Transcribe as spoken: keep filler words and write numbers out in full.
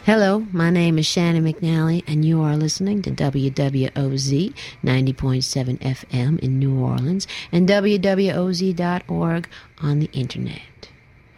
Hello, my name is Shannon McNally, and you are listening to W W O Z ninety point seven F M in New Orleans and W W O Z dot org on the internet.